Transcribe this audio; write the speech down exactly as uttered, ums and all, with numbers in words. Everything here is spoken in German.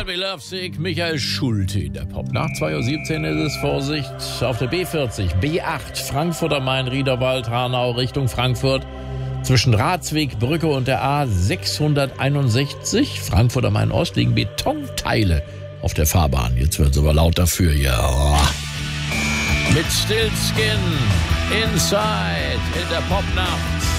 Shelby Lovesick, Michael Schulte in der Pop. Nach zwei Uhr siebzehn ist es, Vorsicht, auf der B vierzig, B acht, Frankfurt am Main, Riederwald, Hanau, Richtung Frankfurt. Zwischen Ratsweg, Brücke und der A sechshunderteinundsechzig, Frankfurt am Main Ost, liegen Betonteile auf der Fahrbahn. Jetzt wird es aber laut dafür, ja. Mit Stillskin, Inside, in der Popnacht.